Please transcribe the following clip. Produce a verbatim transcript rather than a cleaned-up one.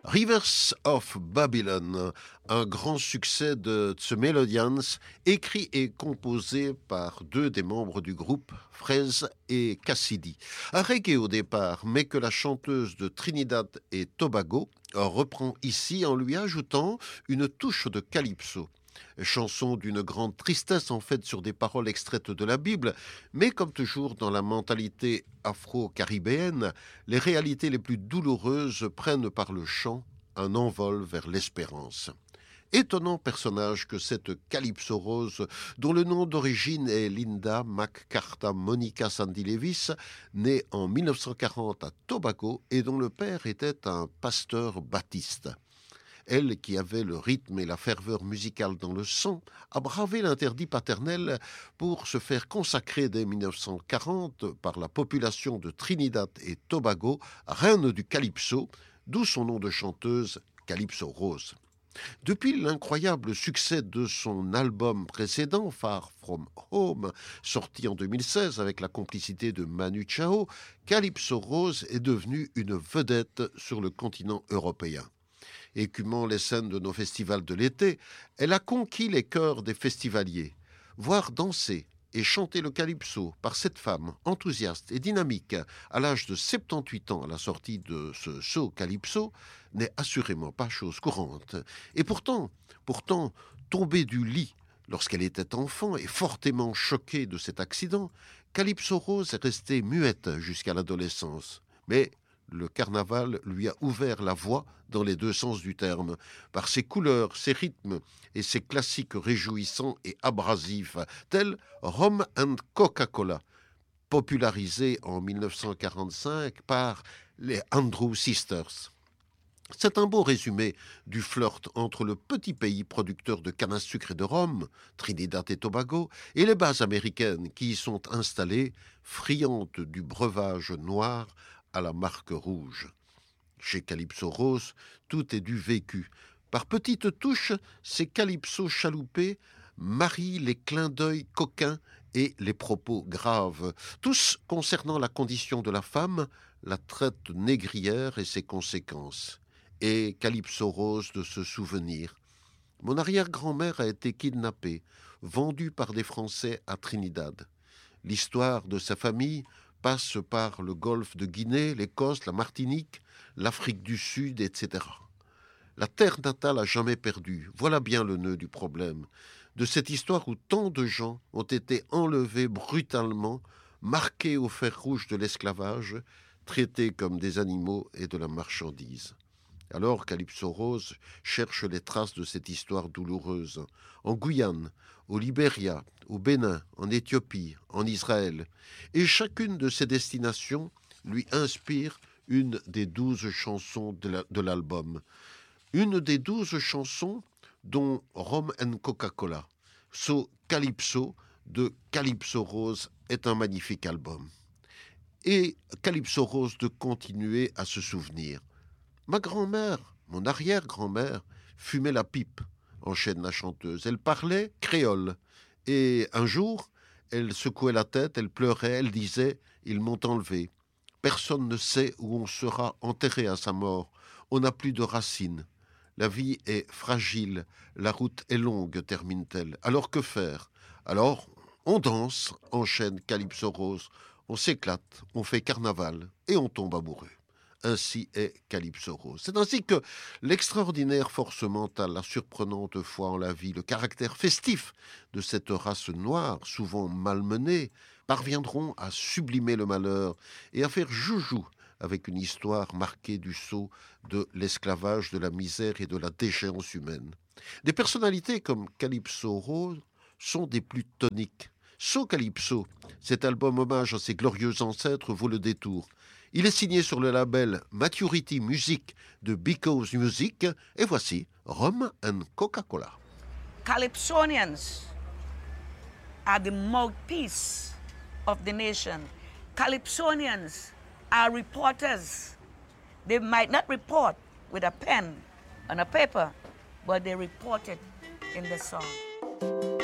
Rivers of Babylon, un grand succès de The Melodians, écrit et composé par deux des membres du groupe, Fraise et Cassidy. Un reggae au départ, mais que la chanteuse de Trinidad et Tobago reprend ici en lui ajoutant une touche de calypso. Chanson d'une grande tristesse en fait sur des paroles extraites de la Bible, mais comme toujours dans la mentalité afro-caribéenne, les réalités les plus douloureuses prennent par le chant un envol vers l'espérance. Étonnant personnage que cette Calypso Rose, dont le nom d'origine est Linda McCartha Monica Sandy Levis, née en mille neuf cent quarante à Tobago et dont le père était un pasteur baptiste. Elle, qui avait le rythme et la ferveur musicale dans le sang, a bravé l'interdit paternel pour se faire consacrer dès mille neuf cent quarante par la population de Trinidad et Tobago, reine du calypso, d'où son nom de chanteuse Calypso Rose. Depuis l'incroyable succès de son album précédent, Far From Home, sorti en deux mille seize avec la complicité de Manu Chao, Calypso Rose est devenue une vedette sur le continent européen. Écumant les scènes de nos festivals de l'été, elle a conquis les cœurs des festivaliers. Voir danser et chanter le calypso par cette femme enthousiaste et dynamique à l'âge de soixante-dix-huit ans à la sortie de ce show calypso n'est assurément pas chose courante. Et pourtant, pourtant, tombée du lit lorsqu'elle était enfant et fortement choquée de cet accident, Calypso Rose est restée muette jusqu'à l'adolescence. Mais le carnaval lui a ouvert la voie dans les deux sens du terme, par ses couleurs, ses rythmes et ses classiques réjouissants et abrasifs, tels Rum and Coca-Cola, popularisés en mille neuf cent quarante-cinq par les Andrew Sisters. C'est un beau résumé du flirt entre le petit pays producteur de canne à sucre et de rhum, Trinidad et Tobago, et les bases américaines qui y sont installées, friandes du breuvage noir à la marque rouge. Chez Calypso Rose, tout est du vécu. Par petites touches, ces calypsos chaloupés marient les clins d'œil coquins et les propos graves, tous concernant la condition de la femme, la traite négrière et ses conséquences. Et Calypso Rose de se souvenir. Mon arrière-grand-mère a été kidnappée, vendue par des Français à Trinidad. L'histoire de sa famille passe par le golfe de Guinée, l'Écosse, la Martinique, l'Afrique du Sud, et cetera. La terre natale a jamais perdu. Voilà bien le nœud du problème. De cette histoire où tant de gens ont été enlevés brutalement, marqués au fer rouge de l'esclavage, traités comme des animaux et de la marchandise. Alors Calypso Rose cherche les traces de cette histoire douloureuse. En Guyane, au Libéria, au Bénin, en Éthiopie, en Israël. Et chacune de ces destinations lui inspire une des douze chansons de, la, de l'album. Une des douze chansons dont Rum and Coca-Cola, So Calypso de Calypso Rose est un magnifique album. Et Calypso Rose de continuer à se souvenir. Ma grand-mère, mon arrière-grand-mère, fumait la pipe, enchaîne la chanteuse. Elle parlait créole. Et un jour, elle secouait la tête, elle pleurait, elle disait « Ils m'ont enlevé. Personne ne sait où on sera enterré à sa mort. On n'a plus de racines. La vie est fragile, la route est longue, termine-t-elle. Alors que faire ? Alors, on danse, enchaîne Calypso Rose. On s'éclate, on fait carnaval et on tombe amoureux. » Ainsi est Calypso Rose. C'est ainsi que l'extraordinaire force mentale, la surprenante foi en la vie, le caractère festif de cette race noire, souvent malmenée, parviendront à sublimer le malheur et à faire joujou avec une histoire marquée du sceau de l'esclavage, de la misère et de la déchéance humaine. Des personnalités comme Calypso Rose sont des plus toniques. So Calypso, cet album hommage à ses glorieux ancêtres, vaut le détour. Il est signé sur le label Maturity Music de Because Music. Et voici Rum and Coca-Cola. Calypsonians are the mouthpiece of the nation. Calypsonians are reporters. They might not report with a pen and a paper, but they report it in the song.